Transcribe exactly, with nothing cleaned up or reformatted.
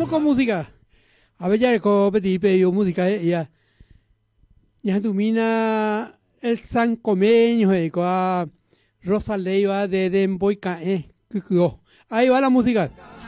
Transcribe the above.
con música. A ver, ya con Petit pedido música, eh, ya. Ya tu mina el San Comeño, eh, con Rosa Leiva de Demboica, eh, ahí va la música.